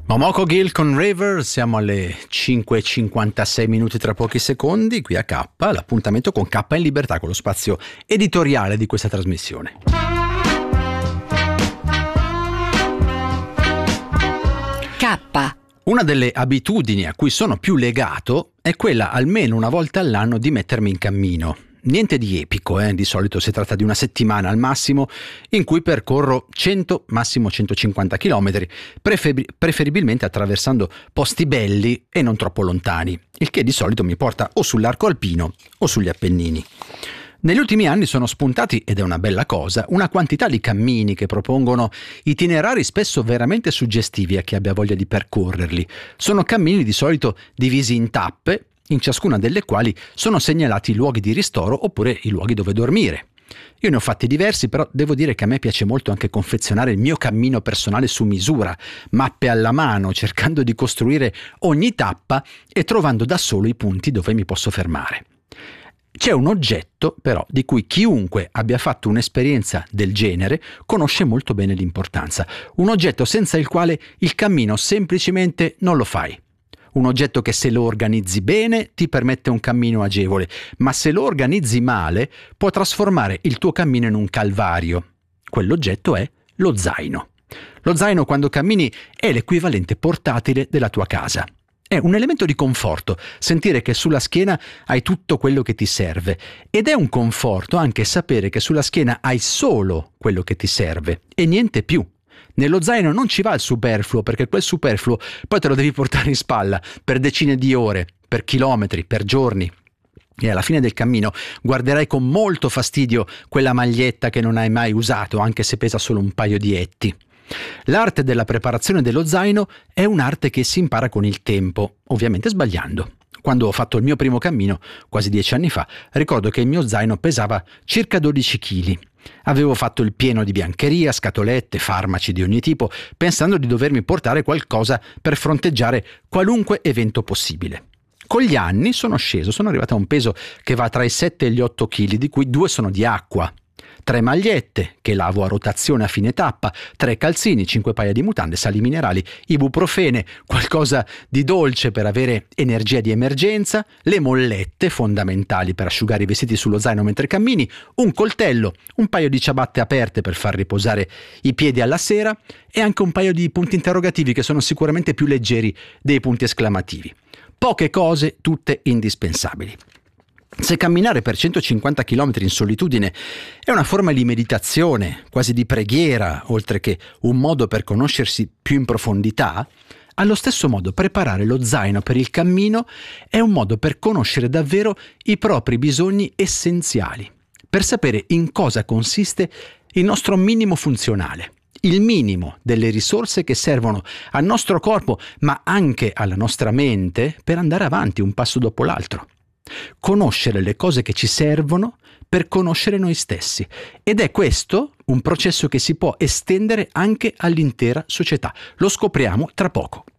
Momoko Gill con River, siamo alle 5:56 minuti tra pochi secondi, qui a K, l'appuntamento con K in Libertà, con lo spazio editoriale di questa trasmissione. K. Una delle abitudini a cui sono più legato è quella almeno una volta all'anno di mettermi in cammino. Niente di epico, di solito si tratta di una settimana al massimo in cui percorro 100, massimo 150 km, preferibilmente attraversando posti belli e non troppo lontani, il che di solito mi porta o sull'arco alpino o sugli Appennini. Negli ultimi anni sono spuntati, ed è una bella cosa, una quantità di cammini che propongono itinerari spesso veramente suggestivi a chi abbia voglia di percorrerli. Sono cammini di solito divisi in tappe, in ciascuna delle quali sono segnalati i luoghi di ristoro oppure i luoghi dove dormire. Io ne ho fatti diversi, però devo dire che a me piace molto anche confezionare il mio cammino personale su misura, mappe alla mano, cercando di costruire ogni tappa e trovando da solo i punti dove mi posso fermare. C'è un oggetto, però, di cui chiunque abbia fatto un'esperienza del genere conosce molto bene l'importanza. Un oggetto senza il quale il cammino semplicemente non lo fai. Un oggetto che, se lo organizzi bene, ti permette un cammino agevole, ma se lo organizzi male può trasformare il tuo cammino in un calvario. Quell'oggetto è lo zaino. Lo zaino, quando cammini, è l'equivalente portatile della tua casa. È un elemento di conforto sentire che sulla schiena hai tutto quello che ti serve, ed è un conforto anche sapere che sulla schiena hai solo quello che ti serve e niente più. Nello zaino non ci va il superfluo, perché quel superfluo poi te lo devi portare in spalla per decine di ore, per chilometri, per giorni. E alla fine del cammino guarderai con molto fastidio quella maglietta che non hai mai usato, anche se pesa solo un paio di etti. L'arte della preparazione dello zaino è un'arte che si impara con il tempo, ovviamente sbagliando. Quando ho fatto il mio primo cammino, quasi 10 anni fa, ricordo che il mio zaino pesava circa 12 kg. Avevo fatto il pieno di biancheria, scatolette, farmaci di ogni tipo, pensando di dovermi portare qualcosa per fronteggiare qualunque evento possibile. Con gli anni sono arrivato a un peso che va tra i 7 e gli 8 kg, di cui 2 sono di acqua. 3 magliette, che lavo a rotazione a fine tappa, 3 calzini, 5 paia di mutande, sali minerali, ibuprofene, qualcosa di dolce per avere energia di emergenza, le mollette, fondamentali per asciugare i vestiti sullo zaino mentre cammini, un coltello, un paio di ciabatte aperte per far riposare i piedi alla sera e anche un paio di punti interrogativi che sono sicuramente più leggeri dei punti esclamativi. Poche cose, tutte indispensabili. Se camminare per 150 km in solitudine è una forma di meditazione, quasi di preghiera, oltre che un modo per conoscersi più in profondità, allo stesso modo preparare lo zaino per il cammino è un modo per conoscere davvero i propri bisogni essenziali, per sapere in cosa consiste il nostro minimo funzionale, il minimo delle risorse che servono al nostro corpo, ma anche alla nostra mente, per andare avanti un passo dopo l'altro. Conoscere le cose che ci servono per conoscere noi stessi, ed è questo un processo che si può estendere anche all'intera società. Lo scopriamo tra poco.